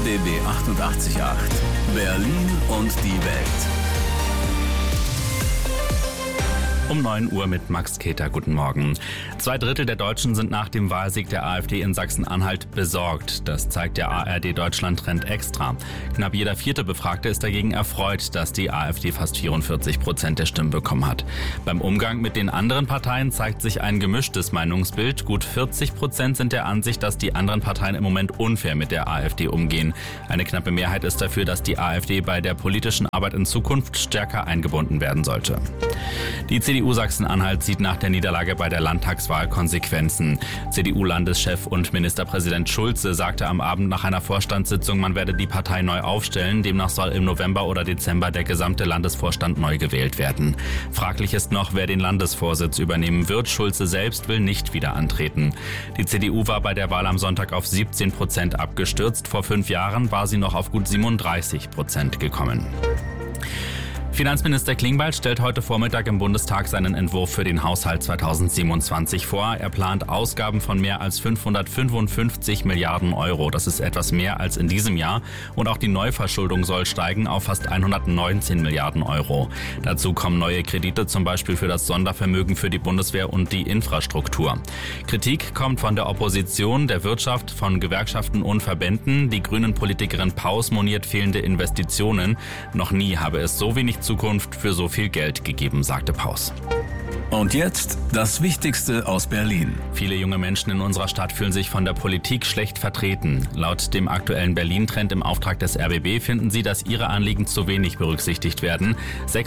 RBB 88.8 Berlin und die Welt. Um 9 Uhr mit Max Keter. Guten Morgen. 2/3 der Deutschen sind nach dem Wahlsieg der AfD in Sachsen-Anhalt besorgt. Das zeigt der ARD-Deutschland-Trend extra. Knapp jeder 4. Befragte ist dagegen erfreut, dass die AfD fast 44% der Stimmen bekommen hat. Beim Umgang mit den anderen Parteien zeigt sich ein gemischtes Meinungsbild. Gut 40% sind der Ansicht, dass die anderen Parteien im Moment unfair mit der AfD umgehen. Eine knappe Mehrheit ist dafür, dass die AfD bei der politischen Arbeit in Zukunft stärker eingebunden werden sollte. Die CDU Sachsen-Anhalt sieht nach der Niederlage bei der Landtagswahl Konsequenzen. CDU-Landeschef und Ministerpräsident Schulze sagte am Abend nach einer Vorstandssitzung, man werde die Partei neu aufstellen. Demnach soll im November oder Dezember der gesamte Landesvorstand neu gewählt werden. Fraglich ist noch, wer den Landesvorsitz übernehmen wird. Schulze selbst will nicht wieder antreten. Die CDU war bei der Wahl am Sonntag auf 17% abgestürzt. Vor 5 Jahren war sie noch auf gut 37% gekommen. Finanzminister Klingbeil stellt heute Vormittag im Bundestag seinen Entwurf für den Haushalt 2027 vor. Er plant Ausgaben von mehr als 555 Milliarden Euro. Das ist etwas mehr als in diesem Jahr. Und auch die Neuverschuldung soll steigen auf fast 119 Milliarden Euro. Dazu kommen neue Kredite, zum Beispiel für das Sondervermögen für die Bundeswehr und die Infrastruktur. Kritik kommt von der Opposition, der Wirtschaft, von Gewerkschaften und Verbänden. Die Grünen-Politikerin Paus moniert fehlende Investitionen. Noch nie habe es so wenig Zukunft für so viel Geld gegeben, sagte Paus. Und jetzt das Wichtigste aus Berlin. Viele junge Menschen in unserer Stadt fühlen sich von der Politik schlecht vertreten. Laut dem aktuellen Berlin-Trend im Auftrag des RBB finden sie, dass ihre Anliegen zu wenig berücksichtigt werden.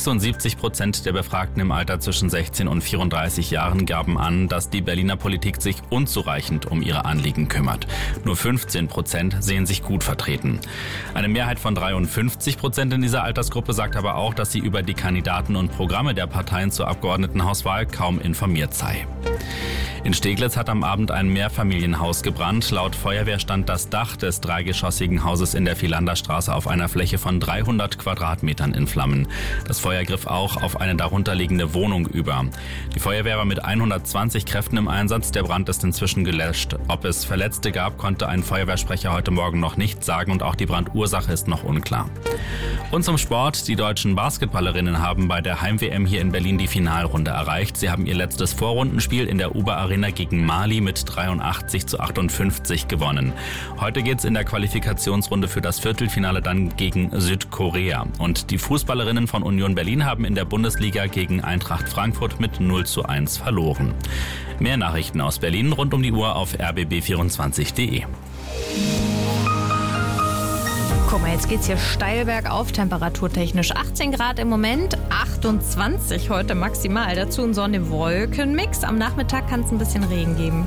76% der Befragten im Alter zwischen 16 und 34 Jahren gaben an, dass die Berliner Politik sich unzureichend um ihre Anliegen kümmert. Nur 15% sehen sich gut vertreten. Eine Mehrheit von 53% in dieser Altersgruppe sagt aber auch, dass sie über die Kandidaten und Programme der Parteien zur Abgeordnetenhauswahl kaum informiert sei. In Steglitz hat am Abend ein Mehrfamilienhaus gebrannt. Laut Feuerwehr stand das Dach des dreigeschossigen Hauses in der Philanderstraße auf einer Fläche von 300 Quadratmetern in Flammen. Das Feuer griff auch auf eine darunterliegende Wohnung über. Die Feuerwehr war mit 120 Kräften im Einsatz. Der Brand ist inzwischen gelöscht. Ob es Verletzte gab, konnte ein Feuerwehrsprecher heute Morgen noch nicht sagen und auch die Brandursache ist noch unklar. Und zum Sport. Die deutschen Basketballerinnen haben bei der Heim-WM hier in Berlin die Finalrunde erreicht. Sie haben ihr letztes Vorrundenspiel in der Uber-Arena gegen Mali mit 83-58 gewonnen. Heute geht's in der Qualifikationsrunde für das Viertelfinale dann gegen Südkorea. Und die Fußballerinnen von Union Berlin haben in der Bundesliga gegen Eintracht Frankfurt mit 0:1 verloren. Mehr Nachrichten aus Berlin rund um die Uhr auf rbb24.de. Guck mal, jetzt geht's hier steil bergauf, temperaturtechnisch 18 Grad im Moment, 28 heute maximal. Dazu ein Sonne-Wolken-Mix. Am Nachmittag kann es ein bisschen Regen geben.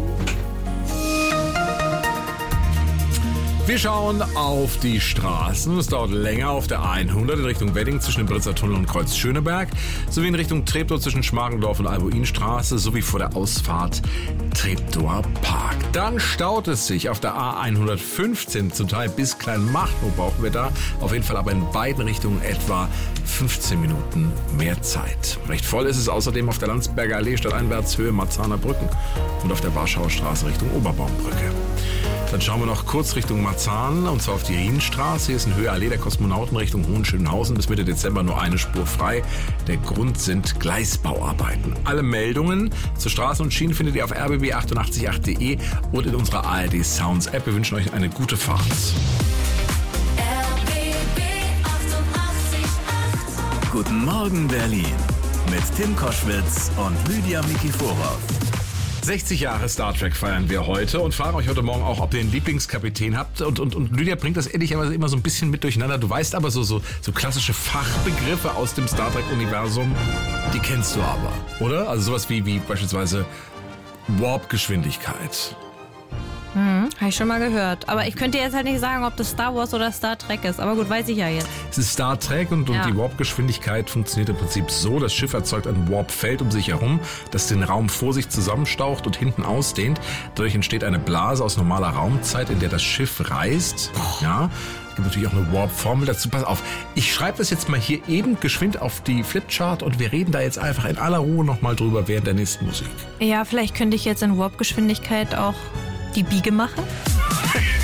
Wir schauen auf die Straßen. Es dauert länger auf der 100 in Richtung Wedding zwischen dem Britzer Tunnel und Kreuz Schöneberg, sowie in Richtung Treptow zwischen Schmargendorf und Albuinstraße, sowie vor der Ausfahrt Treptower Park. Dann staut es sich auf der A115 zum Teil bis Kleinmachnow brauchen wir da. Auf jeden Fall aber in beiden Richtungen etwa 15 Minuten mehr Zeit. Recht voll ist es außerdem auf der Landsberger Allee stadteinwärts Höhe Marzahner Brücken und auf der Warschauer Straße Richtung Oberbaumbrücke. Dann schauen wir noch kurz Richtung Marzahn, und zwar auf die Rienstraße. Hier ist in Höhe Allee der Kosmonauten Richtung Hohenschönhausen bis Mitte Dezember nur eine Spur frei. Der Grund sind Gleisbauarbeiten. Alle Meldungen zu Straßen und Schienen findet ihr auf rbb888.de und in unserer ARD Sounds App. Wir wünschen euch eine gute Fahrt. RBB 88.8 Guten Morgen Berlin mit Tim Koschwitz und Lydia Mikiforov. 60 Jahre Star Trek feiern wir heute und fragen euch heute Morgen auch, ob ihr einen Lieblingskapitän habt. Und Lydia bringt das ehrlicherweise immer so ein bisschen mit durcheinander. Du weißt aber so klassische Fachbegriffe aus dem Star Trek-Universum, die kennst du aber, oder? Also sowas wie beispielsweise Warp-Geschwindigkeit. Habe ich schon mal gehört. Aber ich könnte jetzt halt nicht sagen, ob das Star Wars oder Star Trek ist. Aber gut, weiß ich ja jetzt. Es ist Star Trek und die Warp-Geschwindigkeit funktioniert im Prinzip so. Das Schiff erzeugt ein Warp-Feld um sich herum, das den Raum vor sich zusammenstaucht und hinten ausdehnt. Dadurch entsteht eine Blase aus normaler Raumzeit, in der das Schiff reist. Ja. Es gibt natürlich auch eine Warp-Formel dazu. Pass auf, ich schreibe das jetzt mal hier eben geschwind auf die Flipchart und wir reden da jetzt einfach in aller Ruhe nochmal drüber während der nächsten Musik. Ja, vielleicht könnte ich jetzt in Warp-Geschwindigkeit auch die Biege machen.